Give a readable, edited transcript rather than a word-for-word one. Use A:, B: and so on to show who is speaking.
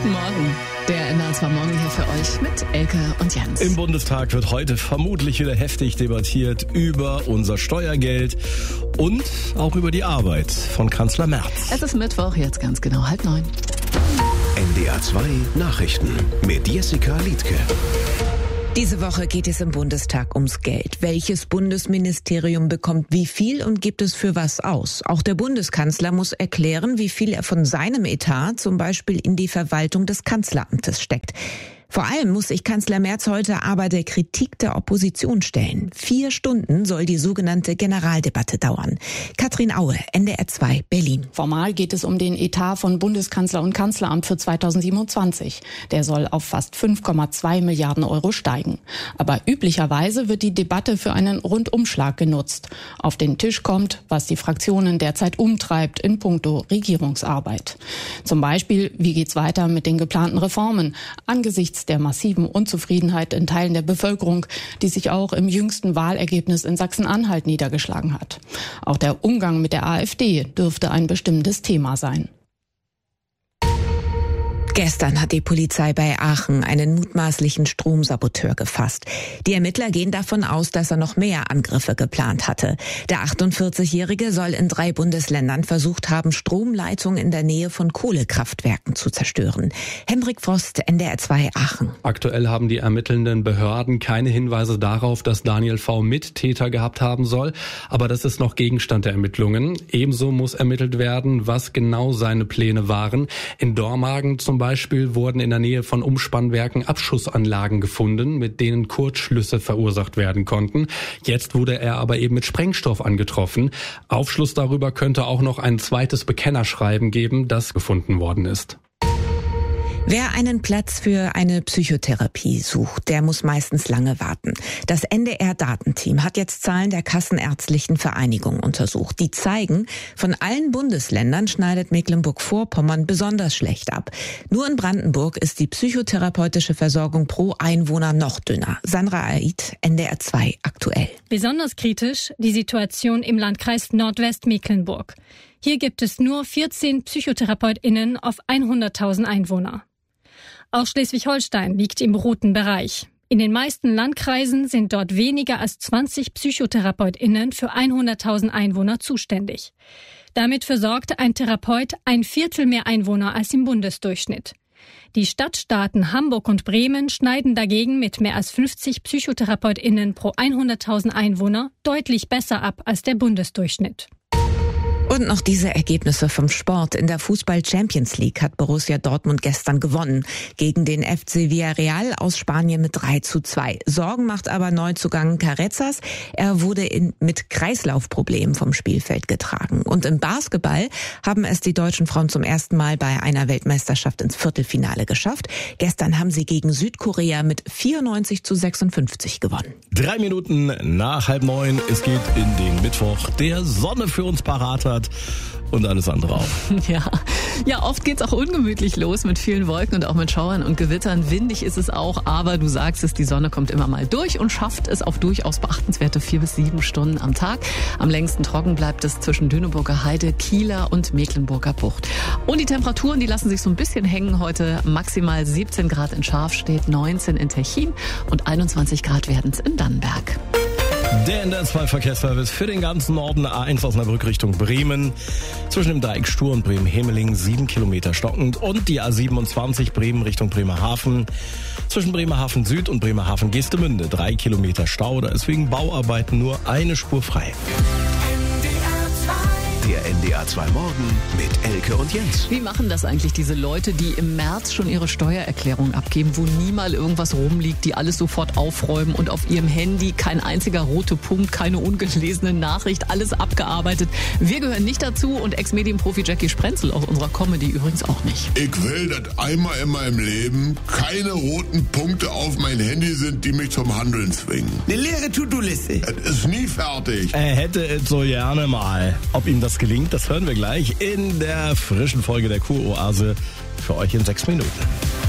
A: Guten Morgen. Der NDR war morgen hier für euch mit Elke und Jens.
B: Im Bundestag wird heute vermutlich wieder heftig debattiert über unser Steuergeld und auch über die Arbeit von Kanzler Merz.
A: Es ist Mittwoch, jetzt ganz genau 8:30.
C: NDR 2 Nachrichten mit Jessica Liedtke.
D: Diese Woche geht es im Bundestag ums Geld. Welches Bundesministerium bekommt wie viel und gibt es für was aus? Auch der Bundeskanzler muss erklären, wie viel er von seinem Etat zum Beispiel in die Verwaltung des Kanzleramtes steckt. Vor allem muss sich Kanzler Merz heute aber der Kritik der Opposition stellen. 4 Stunden soll die sogenannte Generaldebatte dauern. Katrin Aue, NDR 2, Berlin.
E: Formal geht es um den Etat von Bundeskanzler und Kanzleramt für 2027. Der soll auf fast 5,2 Milliarden Euro steigen. Aber üblicherweise wird die Debatte für einen Rundumschlag genutzt. Auf den Tisch kommt, was die Fraktionen derzeit umtreibt in puncto Regierungsarbeit. Zum Beispiel, wie geht's weiter mit den geplanten Reformen angesichts der massiven Unzufriedenheit in Teilen der Bevölkerung, die sich auch im jüngsten Wahlergebnis in Sachsen-Anhalt niedergeschlagen hat. Auch der Umgang mit der AfD dürfte ein bestimmtes Thema sein.
D: Gestern hat die Polizei bei Aachen einen mutmaßlichen Stromsaboteur gefasst. Die Ermittler gehen davon aus, dass er noch mehr Angriffe geplant hatte. Der 48-Jährige soll in 3 Bundesländern versucht haben, Stromleitungen in der Nähe von Kohlekraftwerken zu zerstören. Hendrik Frost, NDR 2 Aachen.
F: Aktuell haben die ermittelnden Behörden keine Hinweise darauf, dass Daniel V. Mittäter gehabt haben soll. Aber das ist noch Gegenstand der Ermittlungen. Ebenso muss ermittelt werden, was genau seine Pläne waren. In Dormagen zum Beispiel wurden in der Nähe von Umspannwerken Abschussanlagen gefunden, mit denen Kurzschlüsse verursacht werden konnten. Jetzt wurde er aber eben mit Sprengstoff angetroffen. Aufschluss darüber könnte auch noch ein zweites Bekennerschreiben geben, das gefunden worden ist.
D: Wer einen Platz für eine Psychotherapie sucht, der muss meistens lange warten. Das NDR-Datenteam hat jetzt Zahlen der Kassenärztlichen Vereinigung untersucht. Die zeigen, von allen Bundesländern schneidet Mecklenburg-Vorpommern besonders schlecht ab. Nur in Brandenburg ist die psychotherapeutische Versorgung pro Einwohner noch dünner. Sandra Aid, NDR 2 aktuell.
G: Besonders kritisch die Situation im Landkreis Nordwestmecklenburg. Hier gibt es nur 14 PsychotherapeutInnen auf 100.000 Einwohner. Auch Schleswig-Holstein liegt im roten Bereich. In den meisten Landkreisen sind dort weniger als 20 PsychotherapeutInnen für 100.000 Einwohner zuständig. Damit versorgt ein Therapeut 1/4 mehr Einwohner als im Bundesdurchschnitt. Die Stadtstaaten Hamburg und Bremen schneiden dagegen mit mehr als 50 PsychotherapeutInnen pro 100.000 Einwohner deutlich besser ab als der Bundesdurchschnitt.
D: Und noch diese Ergebnisse vom Sport. In der Fußball-Champions League hat Borussia Dortmund gestern gewonnen. Gegen den FC Villarreal aus Spanien mit 3:2. Sorgen macht aber Neuzugang Carezas. Er wurde mit Kreislaufproblemen vom Spielfeld getragen. Und im Basketball haben es die deutschen Frauen zum ersten Mal bei einer Weltmeisterschaft ins Viertelfinale geschafft. Gestern haben sie gegen Südkorea mit 94:56 gewonnen.
B: 3 Minuten nach 8:30. Es geht in den Mittwoch, der Sonne für uns parat hat. Und alles andere auch.
A: Ja, oft geht's auch ungemütlich los mit vielen Wolken und auch mit Schauern und Gewittern. Windig ist es auch, aber du sagst es, die Sonne kommt immer mal durch und schafft es auf durchaus beachtenswerte 4 bis 7 Stunden am Tag. Am längsten trocken bleibt es zwischen Lüneburger Heide, Kieler und Mecklenburger Bucht. Und die Temperaturen, die lassen sich so ein bisschen hängen. Heute maximal 17 Grad in Scharfstedt, 19 in Techin und 21 Grad werden's in Dannenberg.
B: Der NDR 2 Verkehrsservice für den ganzen Norden, A1 Osnabrück Richtung Bremen. Zwischen dem Dreieck Stur und Bremen-Hemeling 7 Kilometer stockend. Und die A27 Bremen Richtung Bremerhaven. Zwischen Bremerhaven Süd und Bremerhaven Geestemünde 3 Kilometer Stau. Da ist wegen Bauarbeiten nur eine Spur frei.
C: Der NDR 2 Morgen mit Elke und Jens.
A: Wie machen das eigentlich diese Leute, die im März schon ihre Steuererklärung abgeben, wo nie mal irgendwas rumliegt, die alles sofort aufräumen und auf ihrem Handy kein einziger roter Punkt, keine ungelesene Nachricht, alles abgearbeitet. Wir gehören nicht dazu und Ex-Medienprofi Jackie Sprenzel aus unserer Comedy übrigens auch nicht.
H: Ich will, dass einmal in meinem Leben keine roten Punkte auf mein Handy sind, die mich zum Handeln zwingen.
I: Eine leere To-Do-Liste.
H: Es ist nie fertig.
B: Er hätte es so gerne mal. Ob ihm das gelingt, das hören wir gleich in der frischen Folge der Kuroase für euch in 6 Minuten.